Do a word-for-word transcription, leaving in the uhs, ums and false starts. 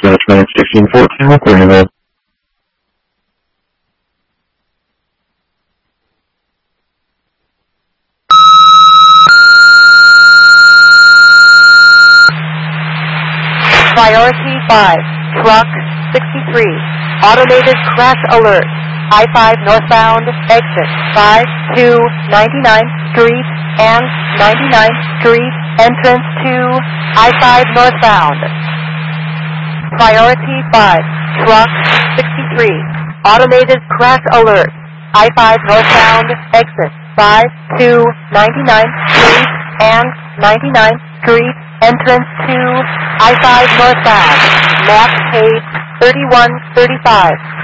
nine sixteen fourteen, we'll clear you there. Priority five, truck sixty-three, automated crash alert, I five northbound, exit five two ninety-ninth Street and ninety-ninth Street, entrance to I five northbound. Priority five, truck sixty-three, automated crash alert, I five northbound, exit five two ninety-ninth Street and ninety-ninth Street, entrance to I five northbound, map page thirty-one thirty-five.